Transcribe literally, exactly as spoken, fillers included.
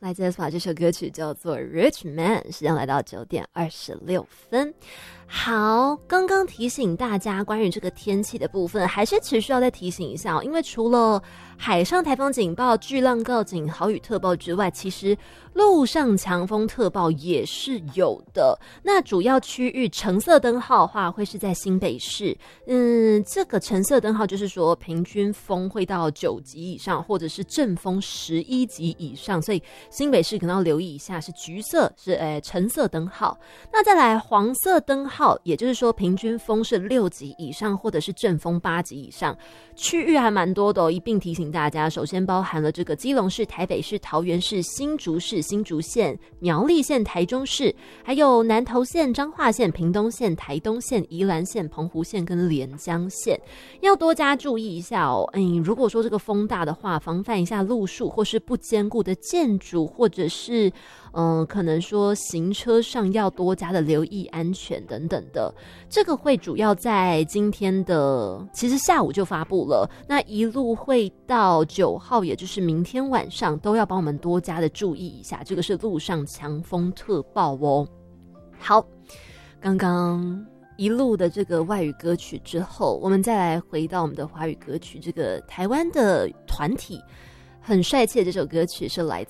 来自 aespa 这首歌曲叫做 Rich Man， 时间来到九点二十六分。好，刚刚提醒大家关于这个天气的部分，还是持续要再提醒一下哦，因为除了海上台风警报、巨浪告警、豪雨特报之外，其实陆上强风特报也是有的。那主要区域橙色灯号的话，会是在新北市。嗯，这个橙色灯号就是说平均风会到九级以上，或者是阵风十一级以上，所以新北市可能要留意一下，是橘色，是诶橙色灯号。那再来黄色灯号，也就是说平均风是六级以上，或者是阵风八级以上，区域还蛮多的哦。一并提醒大家，首先包含了这个基隆市、台北市、桃园市、新竹市、新竹县、苗栗县、台中市，还有南投县、彰化县、屏东县、台东县、宜兰县、澎湖县跟连江县，要多加注意一下哦。嗯，如果说这个风大的话，防范一下路树或是不坚固的建筑，或者是嗯，可能说行车上要多加的留意安全等等的。这个会主要在今天的其实下午就发布了，那一路会到九号，也就是明天晚上都要帮我们多加的注意一下，这个是陆上强风特报哦。好，刚刚一路的这个外语歌曲之后，我们再来回到我们的华语歌曲，这个台湾的团体很帅气的这首歌曲是来